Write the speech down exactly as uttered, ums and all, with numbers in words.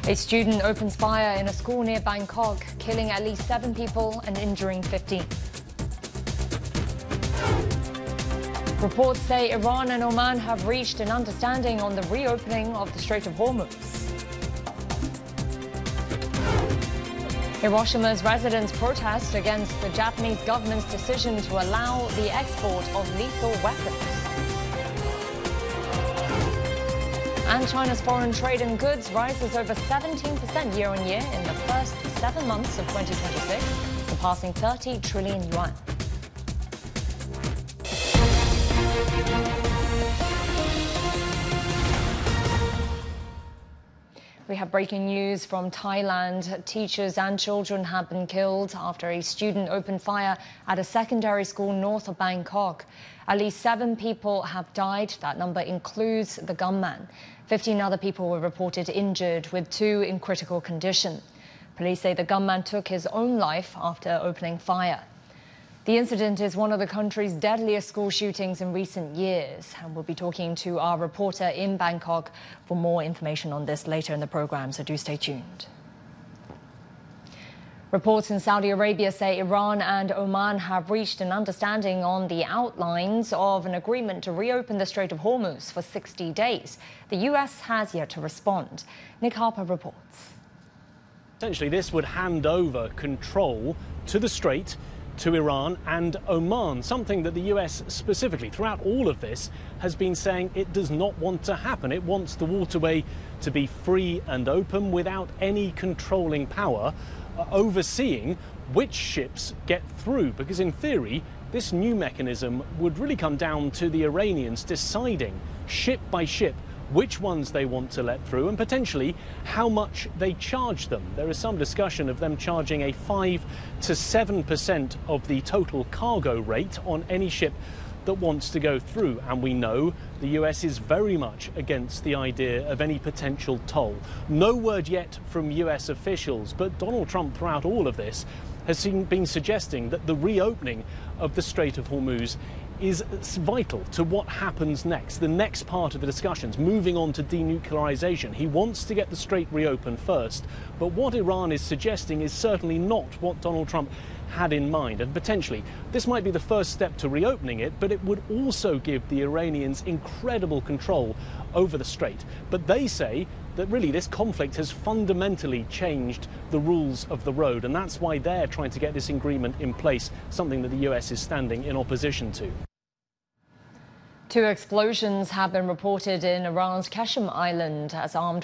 A student opens fire in a school near Bangkok, killing at least seven people and injuring fifteen. Reports say Iran and Oman have reached an understanding on the reopening of the Strait of Hormuz. Hiroshima's residents protest against the Japanese government's decision to allow the export of lethal weapons. And China's foreign trade in goods rises over seventeen percent year on year in the first seven months of twenty twenty-six, surpassing thirty trillion yuan. We have breaking news from Thailand. Teachers and children have been killed after a student opened fire at a secondary school north of Bangkok. At least seven people have died. That number includes the gunman. fifteen other people were reported injured, with two in critical condition. Police say the gunman took his own life after opening fire. The incident is one of the country's deadliest school shootings in recent years, and we'll be talking to our reporter in Bangkok for more information on this later in the program, so do stay tuned. Reports in Saudi Arabia say Iran and Oman have reached an understanding on the outlines of an agreement to reopen the Strait of Hormuz for sixty days. The U S has yet to respond. Nick Harper reports. Essentially, this would hand over control to the strait to Iran and Oman, something that the U S specifically throughout all of this has been saying it does not want to happen. It wants the waterway to be free and open without any controlling power uh, overseeing which ships get through, because in theory this new mechanism would really come down to the Iranians deciding ship by ship which ones they want to let through and potentially how much they charge them. There is some discussion of them charging a five to seven percent of the total cargo rate on any ship that wants to go through. And we know the U S is very much against the idea of any potential toll. No word yet from U S officials, but Donald Trump throughout all of this has been suggesting that the reopening of the Strait of Hormuz is vital to what happens next, the next part of the discussions, moving on to denuclearization. He wants to get the strait reopened first, but what Iran is suggesting is certainly not what Donald Trump had in mind. And potentially, this might be the first step to reopening it, but it would also give the Iranians incredible control over the strait. But they say that really this conflict has fundamentally changed the rules of the road, and that's why they're trying to get this agreement in place, something that the U S is standing in opposition to. Two explosions have been reported in Iran's Qashem Island as armed